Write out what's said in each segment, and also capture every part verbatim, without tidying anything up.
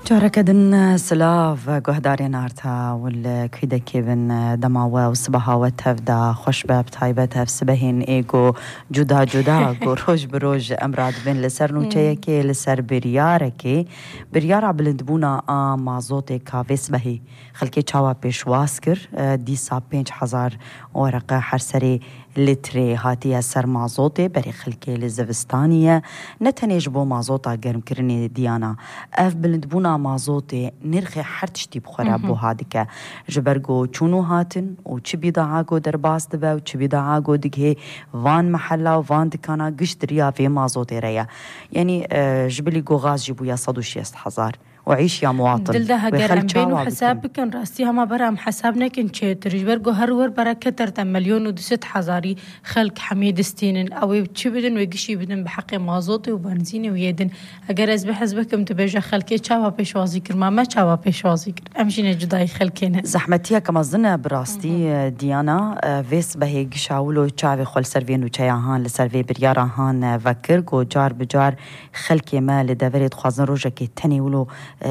شاركدن سلاف گهداری نارتا والكيدا كيفن دماوه وصباها وتفدا خوشبه بتايبه تفسبهين ايگو جدا جدا گو روش بروج امراد بين لسر نوچه که لسر بریاره که بریاره بلندبونا آ مازوت کافیس بهی خلکی چاوا پیشواز کر دیسا پینچ هزار ورقه هر سری لتری هاتیه سر مازوته بری خلکی لزوستانیه نتنیج بو مازوتا گرم کرنی دیانا اف بلندبونا مازوته نرخي حرتشتي بخورا بو هادكا جبرگو چونو هاتن و چی بیداعاگو در باز دبا و چی بیداعاگو دگه وان محلا و وان دکانا گشت ریا في مازوته ریا يعني جبلي گو غاز جيبو يا صدو شيست حزار وعيش يا مواطن دلدها قرم بينو حساب بكن راستي هما برام حسابنا كن تشتر جبرگو هر ور برا كتر مليون و دوست حزاري خلق حميد ستينن او چی بدن وگشي بدن بحق مازوته و بنزين ويدن اگر از بحسبكم تبجا خلقي چاوا پیشوازی کر ما ما چاوا پیشوازی کر امشين جداي خلقينه زحمتيه كما ظن براستي ديانا ويس به گشاولو چاوي خل سروين و چياهان لسروي بريارهان وكر گو جار بجار خلقي ما لدوريت خوازن روجا كي تنيولو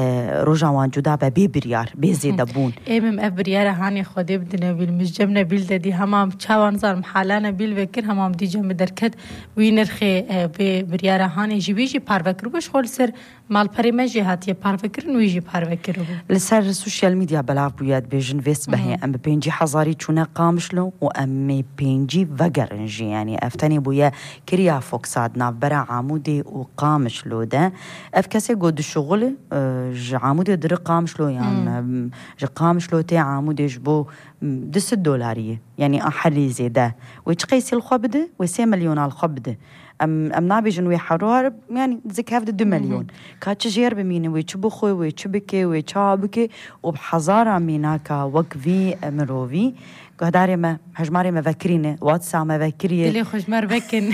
روجاوان جدا به بی بریار بی زیده بون ایمم اف بریار هانی خودی بدنه بیل مجمنه بیل دادی همام چاوان زار محالانه بیل وکر همام دی جمع درکت وی نرخی بی بریار هانی جیبیجی پاروکر بش خول سر مال پری مجی هاتی پاروکر نویجی پاروکر بو لسر سوشيال ميديا بلاف بوياد بيجن فيس بهي ام بينجي حزاري چونه قامشلو و ام بينجي وگرنجي يعني افتني بويا كريا فوكساد ناف برا عمودي و قامشلو ده اف كسي قد شغل عمودي در قامشلو يعني ج قامشلو تي عمودي جبو دس دولاريه يعني احري زيده ويش قيسي الخبده وسي مليون الخبده ام ام نابجن وي حرار يعني زك هفد دو مليون كاتش جير بمين وي تشبخو وي تشبكي وي تشابكي وبحزاره ميناكا وكفي مروفي قداري ما هجماري ما فكرينه واتساب ما فكريه دلي خجمر بكن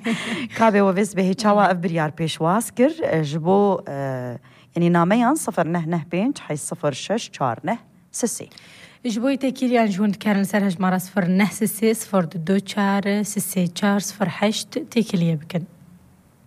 كابي وفيس به تشاوا افبريار بيشواسكر جبو يعني ناميان صفر نه نه بينج حي صفر شش چار نه سسي جبوي تكيليان جون كارن سر هجمار صفر نه سسي صفر دو چار سسي چار صفر حشت تكيليه بكن